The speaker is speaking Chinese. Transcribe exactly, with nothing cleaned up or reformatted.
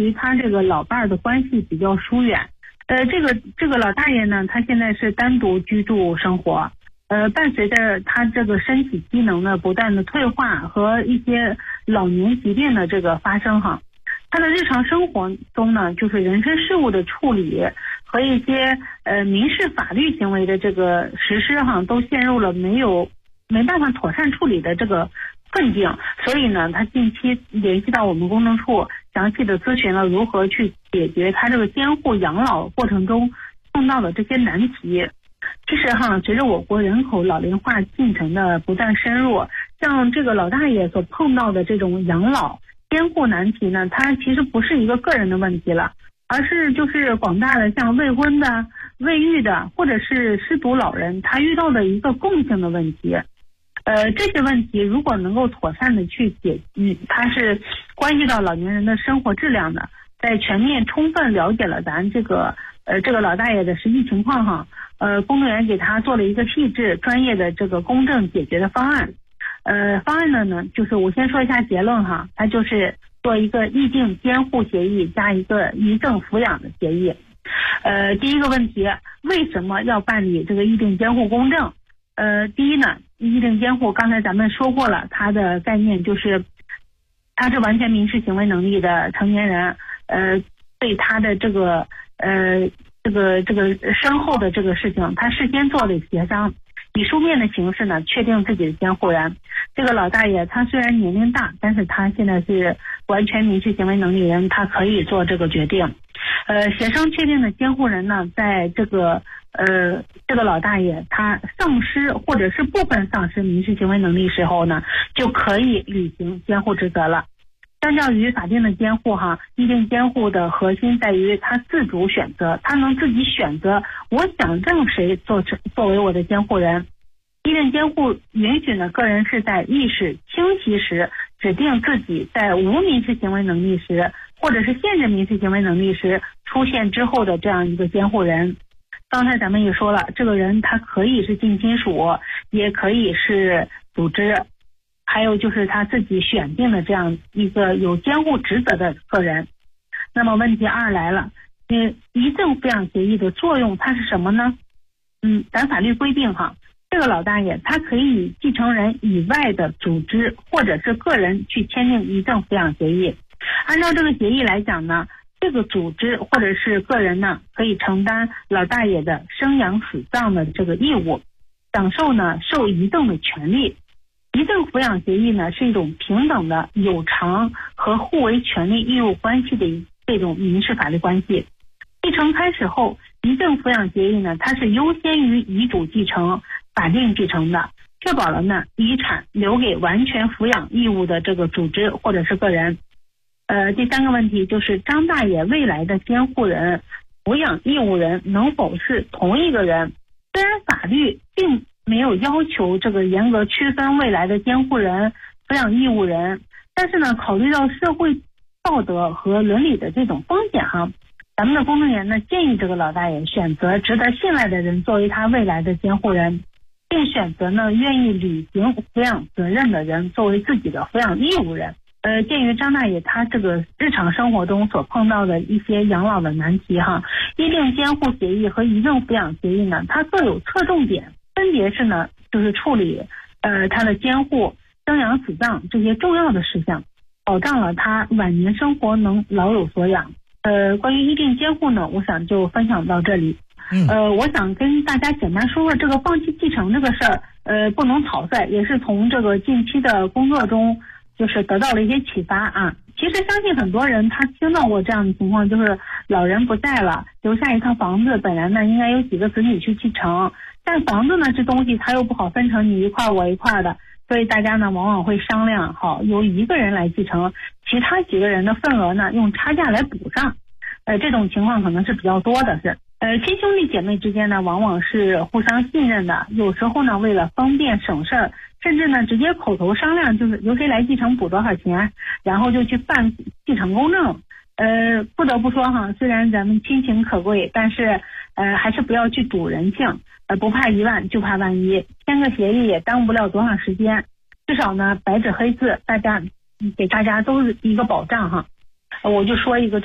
与他这个老伴儿的关系比较疏远。呃，这个这个老大爷呢，他现在是单独居住生活，呃，伴随着他这个身体机能的不断的退化和一些老年疾病的这个发生哈，他的日常生活中呢，就是人身事务的处理和一些呃民事法律行为的这个实施哈，都陷入了没有没办法妥善处理的这个困境，所以呢，他近期联系到我们公证处，详细的咨询了如何去解决他这个监护养老过程中碰到的这些难题。其实哈，随着我国人口老龄化进程的不断深入，像这个老大爷所碰到的这种养老监护难题呢，它其实不是一个个人的问题了，而是就是广大的像未婚的、未育的或者是失独老人，他遇到的一个共性的问题。呃，这些问题如果能够妥善的去解，嗯，它是关系到老年人的生活质量的。在全面充分了解了咱这个呃这个老大爷的实际情况哈，呃，公证员给他做了一个细致专业的这个公证解决的方案。呃，方案呢呢，就是我先说一下结论哈，它就是做一个议定监护协议加一个遗赠抚养的协议。呃，第一个问题，为什么要办理这个议定监护公证？呃，第一呢，议定监护刚才咱们说过了，它的概念就是他是完全民事行为能力的成年人，呃，对他的这个呃这个这个身后的这个事情，他事先做了协商，以书面的形式呢确定自己的监护人。这个老大爷他虽然年龄大，但是他现在是完全民事行为能力人，他可以做这个决定。呃，协商确定的监护人呢，在这个呃这个老大爷他丧失或者是部分丧失民事行为能力时候呢，就可以履行监护职责了。相较于法定的监护哈，议定监护的核心在于他自主选择，他能自己选择我想让谁做作为我的监护人。议定监护允许呢个人是在意识清晰时指定自己在无民事行为能力时或者是限制民事行为能力时出现之后的这样一个监护人。刚才咱们也说了，这个人他可以是近亲属，也可以是组织，还有就是他自己选定的这样一个有监护职责的个人。那么问题二来了，呃，遗赠抚养协议的作用它是什么呢？嗯，咱法律规定哈，这个老大爷他可以与继承人以外的组织或者是个人去签订遗赠抚养协议。按照这个协议来讲呢，这个组织或者是个人呢，可以承担老大爷的生养死葬的这个义务，享受呢受遗赠的权利。遗赠抚养协议呢是一种平等的有偿和互为权利义务关系的这种民事法律关系。继承开始后，遗赠抚养协议呢，它是优先于遗嘱继承、法定继承的，确保了呢遗产留给完全抚养义务的这个组织或者是个人。呃，第三个问题就是张大爷未来的监护人、抚养义务人能否是同一个人？虽然法律并没有要求这个严格区分未来的监护人、抚养义务人，但是呢，考虑到社会道德和伦理的这种风险哈，咱们的公证员呢建议这个老大爷选择值得信赖的人作为他未来的监护人，并选择呢愿意履行抚养责任的人作为自己的抚养义务人。呃，鉴于张大爷他这个日常生活中所碰到的一些养老的难题哈，议定监护协议和遗赠抚养协议呢，它各有侧重点，分别是呢就是处理呃他的监护、生养死葬这些重要的事项，保障了他晚年生活能老有所养。呃，关于议定监护呢，我想就分享到这里。 嗯， 呃，我想跟大家简单说说这个放弃继承这个事儿，呃，不能草率，也是从这个近期的工作中就是得到了一些启发啊。其实相信很多人他听到过这样的情况，就是老人不在了，留下一套房子，本来呢应该有几个子女去继承，但房子呢这东西它又不好分成你一块我一块的，所以大家呢往往会商量好由一个人来继承，其他几个人的份额呢用差价来补上。呃，这种情况可能是比较多的是。呃，亲兄弟姐妹之间呢，往往是互相信任的，有时候呢，为了方便省事儿，甚至呢，直接口头商量，就是由谁来继承补多少钱，然后就去办继承公证。呃，不得不说哈，虽然咱们亲情可贵，但是呃，还是不要去赌人性，呃，不怕一万就怕万一，签个协议也耽误不了多长时间，至少呢，白纸黑字，大家给大家都是一个保障哈。我就说一个